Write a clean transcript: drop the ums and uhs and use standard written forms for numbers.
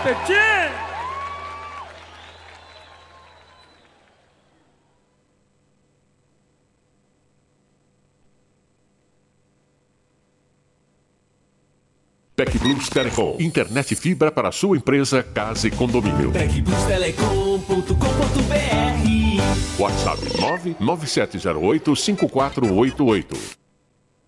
Tchê! TecBlus Telecom. Internet fibra para sua empresa, casa e condomínio. TecBlusTelecom.com.br. WhatsApp 997085488.